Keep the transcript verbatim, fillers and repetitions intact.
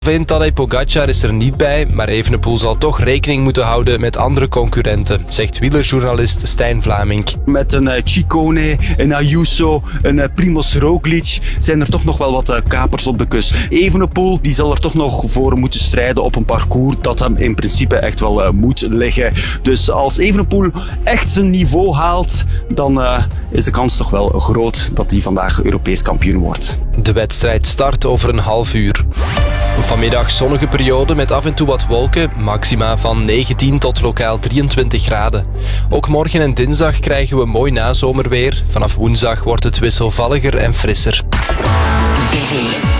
Tadej Pogacar is er niet bij, maar Evenepoel zal toch rekening moeten houden met andere concurrenten, zegt wielerjournalist Stijn Vlamink. Met een uh, Ciccone, een Ayuso, een uh, Primoz Roglic zijn er toch nog wel wat uh, kapers op de kust. Evenepoel die zal er toch nog voor moeten strijden op een parcours dat hem in principe echt wel uh, moet liggen. Dus als Evenepoel echt zijn niveau haalt, dan uh, is de kans toch wel groot dat hij vandaag Europees kampioen wordt. De wedstrijd start over een half uur. Vanmiddag zonnige periode met af en toe wat wolken, maxima van negentien tot lokaal drieëntwintig graden. Ook morgen en dinsdag krijgen we mooi nazomerweer. Vanaf woensdag wordt het wisselvalliger en frisser.